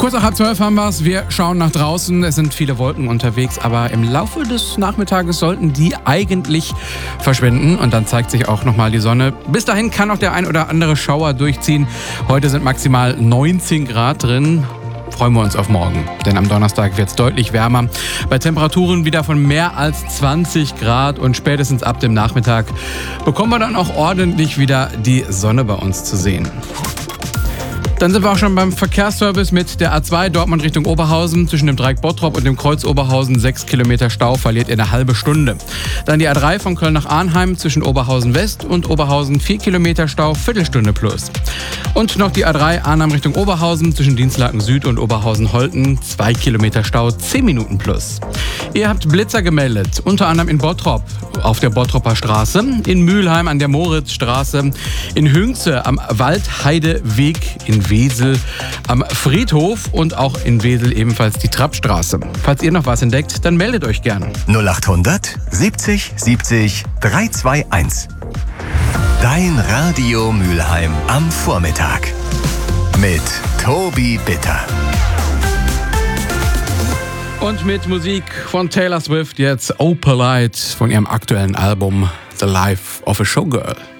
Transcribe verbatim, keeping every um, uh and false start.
Kurz nach halb zwölf haben wir es. Wir schauen nach draußen. Es sind viele Wolken unterwegs, aber im Laufe des Nachmittages sollten die eigentlich verschwinden. Und dann zeigt sich auch nochmal die Sonne. Bis dahin kann auch der ein oder andere Schauer durchziehen. Heute sind maximal neunzehn Grad drin. Freuen wir uns auf morgen, denn am Donnerstag wird es deutlich wärmer. Bei Temperaturen wieder von mehr als zwanzig Grad und spätestens ab dem Nachmittag bekommen wir dann auch ordentlich wieder die Sonne bei uns zu sehen. Dann sind wir auch schon beim Verkehrsservice mit der A zwei Dortmund Richtung Oberhausen. Zwischen dem Dreieck Bottrop und dem Kreuz Oberhausen sechs Kilometer Stau, verliert ihr eine halbe Stunde. Dann die A drei von Köln nach Arnheim zwischen Oberhausen West und Oberhausen vier Kilometer Stau, Viertelstunde plus. Und noch die A drei Arnheim Richtung Oberhausen zwischen Dinslaken Süd und Oberhausen-Holten, zwei Kilometer Stau, zehn Minuten plus. Ihr habt Blitzer gemeldet, unter anderem in Bottrop auf der Bottropper Straße, in Mülheim an der Moritzstraße, in Hünxe am Waldheideweg, in Wesel am Friedhof und auch in Wesel ebenfalls die Trappstraße. Falls ihr noch was entdeckt, dann meldet euch gerne. null acht hundert siebzig siebzig dreihunderteinundzwanzig. Dein Radio Mülheim am Vormittag mit Tobi Bitter. Und mit Musik von Taylor Swift jetzt Opalite von ihrem aktuellen Album The Life of a Showgirl.